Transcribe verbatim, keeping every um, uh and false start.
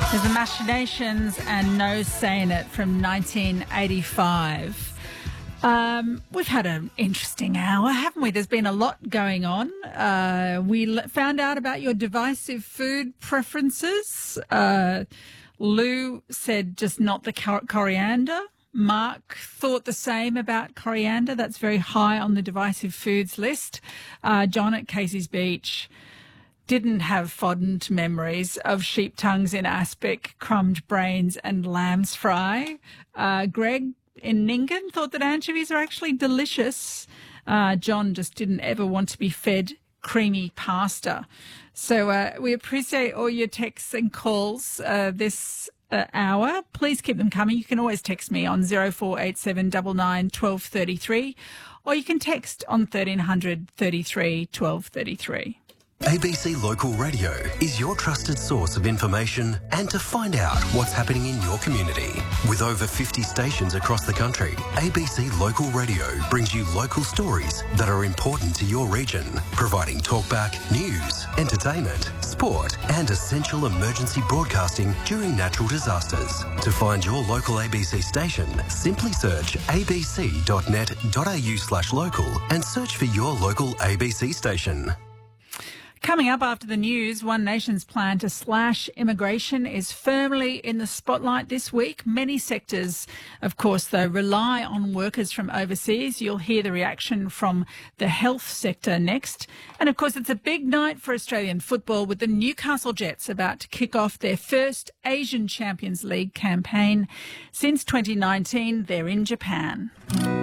There's the Machinations and No Saying It from nineteen eighty-five. Um, we've had an interesting hour, haven't we? There's been a lot going on. Uh, we l- found out about your divisive food preferences. Uh, Lou said just not the cor- coriander. Mark thought the same about coriander. That's very high on the divisive foods list. Uh, John at Casey's Beach didn't have fondant memories of sheep tongues in aspic, crumbed brains and lamb's fry. Uh, Greg in Ningen thought that anchovies are actually delicious. Uh, John just didn't ever want to be fed creamy pasta. So uh, we appreciate all your texts and calls uh, this uh, hour. Please keep them coming. You can always text me on zero four eight seven nine nine one two three three or you can text on thirteen hundred thirty-three twelve thirty-three. A B C Local Radio is your trusted source of information and to find out what's happening in your community. With over fifty stations across the country, A B C Local Radio brings you local stories that are important to your region, providing talkback, news, entertainment, sport and essential emergency broadcasting during natural disasters. To find your local A B C station, simply search abc.net.au slash local and search for your local A B C station. Coming up after the news, One Nation's plan to slash immigration is firmly in the spotlight this week. Many sectors, of course, though, rely on workers from overseas. You'll hear the reaction from the health sector next. And, of course, it's a big night for Australian football with the Newcastle Jets about to kick off their first Asian Champions League campaign. Since twenty nineteen, they're in Japan.